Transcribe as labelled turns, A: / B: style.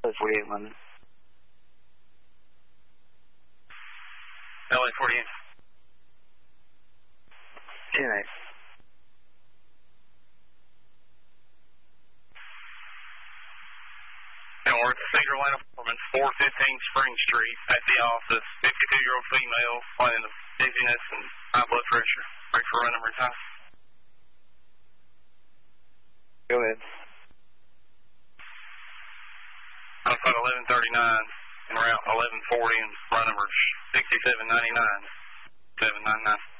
A: Alpha 48 London.
B: LA 48.
A: 10-8.
B: North, Cedar Atlanta Foreman, 415 Spring Street, at the office. 52-year-old female, finding the dizziness and high blood pressure. Break for run number time.
A: Go ahead.
B: Outside 1139 and route 1140 and run number 6799, 799.